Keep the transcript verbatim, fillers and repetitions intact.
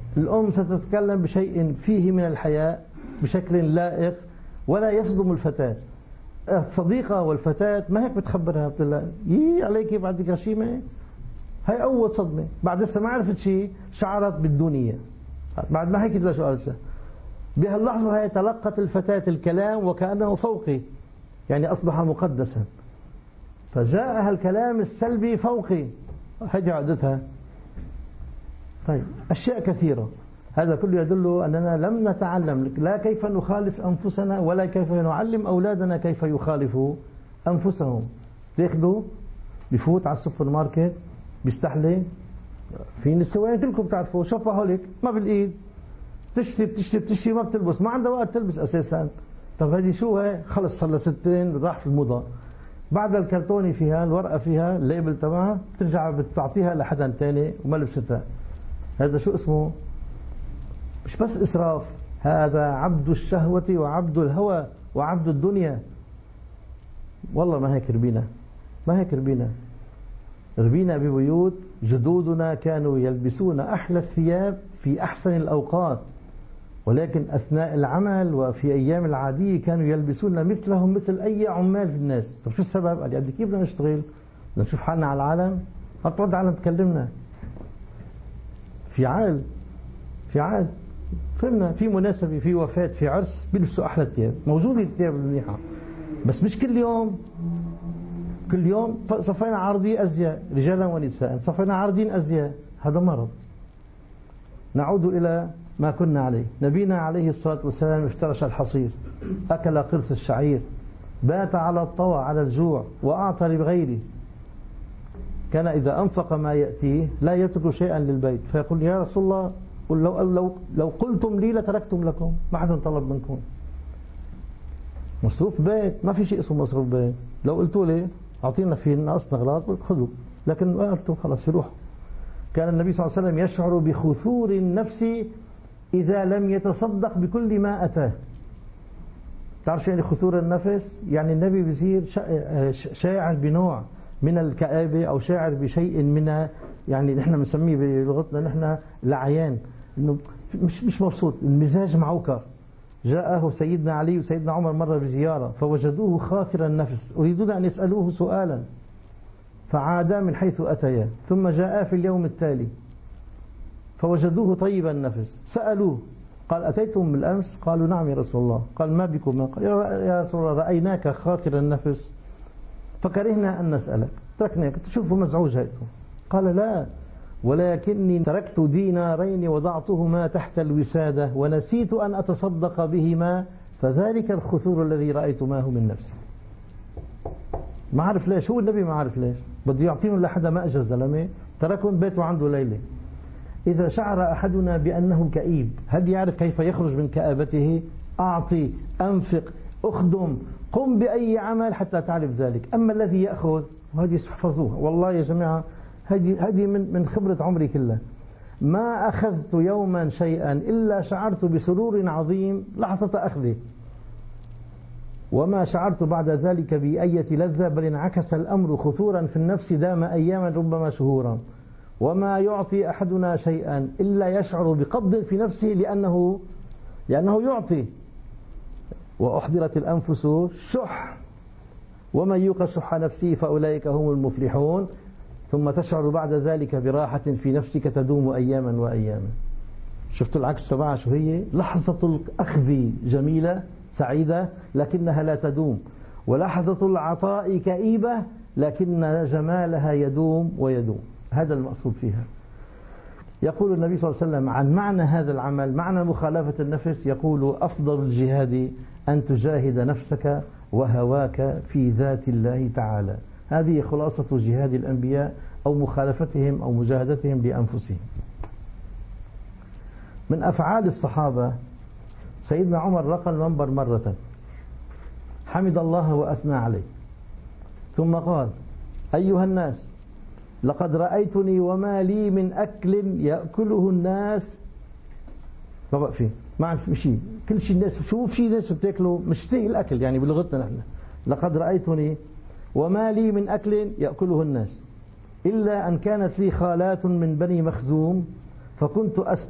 الأم ستتكلم بشيء فيه من الحياء بشكل لائق ولا يصدم الفتاة. الصديقة والفتاة ما هيك بتخبرها، بتقول لها يي عليكي بعدك غشيمة. هاي أول صدمة. بعد لسه ما عرفت شيء شعرت بالدنيا. بعد ما هيك شو قالت لها. بهاللحظة هي تلقت الفتاة الكلام وكأنه فوقي، يعني أصبح مقدسا، فجاءها الكلام السلبي فوقي، هذه عقدتها. طيب أشياء كثيرة، هذا كله يدل أننا لم نتعلم لا كيف نخالف أنفسنا ولا كيف نعلم أولادنا كيف يخالفوا أنفسهم. تاخذوا بفوت على السوبر ماركت بيستحلي، في نسوان كلكم بتعرفوا شوفهوليك ما بالإيد، تشتري بتشتري بتشتري ما بتلبس، ما عندها وقت تلبس أساسا. طب هذه شو هي؟ خلص صار لها ستين راح في الموضة. بعد الكرتوني فيها الورقة فيها الليبل تبعها بترجع بتعطيها لحدا تاني وما لبستها. هذا شو اسمه؟ مش بس إسراف، هذا عبد الشهوة وعبد الهوى وعبد الدنيا. والله ما هيك ربينا، ما هيك ربينا. ربينا ببيوت جدودنا كانوا يلبسون أحلى الثياب في أحسن الأوقات، ولكن أثناء العمل وفي أيام العادية كانوا يلبسون مثلهم مثل أي عمال في الناس. طب شو السبب؟ قال لي كيف بدنا نشتغل؟ بدنا نشوف حالنا على العالم؟ هترد على تكلمنا في عال في عال فهمنا في مناسبة في وفاة في عرس بيلبسوا أحلى الثياب، موجودة الثياب المنيحة بس مش كل يوم. كل يوم صفينا عارضي أزياء رجالا ونساء، صفينا عارضين أزياء، هذا مرض. نعود إلى ما كنا عليه. نبينا عليه الصلاة والسلام افترش الحصير، أكل قرص الشعير، بات على الطوى على الجوع وأعطى لغيره. كان إذا أنفق ما يأتيه لا يترك شيئا للبيت، فيقول يا رسول الله لو, لو, لو قلتم لي لتركتم لكم، ما حدا طلب منكم مصروف بيت. ما في شيء اسمه مصروف بيت. لو قلتوا لي أعطينا في ناقصنا أغراض خذوا، لكن ما قلتوا خلاص يروح. كان النبي صلى الله عليه وسلم يشعر بخثور النفس إذا لم يتصدق بكل ما أتاه. تعرف شو يعني خثور النفس؟ يعني النبي بيصير شاعر بنوع من الكآبة أو شاعر بشيء من، يعني نحن بنسميه بلغتنا نحن لعيان، إنه مش مش مبسوط، المزاج معوكر. جاءه سيدنا علي وسيدنا عمر مرة بزيارة فوجدوه خاثر النفس، يريدون أن يسألوه سؤالا فعادا من حيث أتيا، ثم جاء في اليوم التالي فوجدوه طيب النفس، سألوه قال أتيتم بالأمس؟ قالوا نعم يا رسول الله. قال ما بكم؟ قال يا رسول الله رأيناك خاطر النفس فكرهنا أن نسألك، تركناك تشوفوا مزعوج هيتم. قال لا، ولكني تركت دينارين وضعتهما تحت الوسادة ونسيت أن أتصدق بهما، فذلك الخثور الذي رأيتماه من نفسي. ما عارف ليش، هو النبي ما عارف ليش بده يعطيهم لحدا ما أجى الزلمة، تركهم بيته عنده ليلة. إذا شعر أحدنا بأنه كئيب هل يعرف كيف يخرج من كآبته؟ أعطي، أنفق، أخدم، قم بأي عمل حتى تعرف ذلك. أما الذي يأخذ، وهذه احفظوها والله يا جماعة، هذه هذه من من خبرة عمري كلها. ما أخذت يوما شيئا إلا شعرت بسرور عظيم لحظة أخذه، وما شعرت بعد ذلك بأية لذة، بل انعكس الأمر خثورا في النفس دام أياما ربما شهورا. وما يعطي أحدنا شيئا إلا يشعر بقبض في نفسه لأنه لأنه يعطي. وأحضرت الأنفس شح، ومن يوق شح نفسه فأولئك هم المفلحون. ثم تشعر بعد ذلك براحة في نفسك تدوم أياما وأياما. شفت العكس تبعها شو هي؟ لحظة الأخذ جميلة سعيدة لكنها لا تدوم، ولحظة العطاء كئيبة لكن جمالها يدوم ويدوم. هذا المقصود فيها. يقول النبي صلى الله عليه وسلم عن معنى هذا العمل، معنى مخالفة النفس، يقول أفضل الجهاد أن تجاهد نفسك وهواك في ذات الله تعالى. هذه خلاصة جهاد الأنبياء أو مخالفتهم أو مجاهدتهم لأنفسهم. من أفعال الصحابة سيدنا عمر رقى المنبر مرة، حمد الله وأثنى عليه، ثم قال أيها الناس لقد رأيتني وما لي من أكل يأكله الناس. ما بقى فيه، ما عارف شيء، كل شيء الناس شوف شيء الناس بتاكله، مشتهي الأكل يعني بلغتنا نحن. لقد رأيتني وما لي من أكل يأكله الناس إلا أن كانت لي خالات من بني مخزوم فكنت أست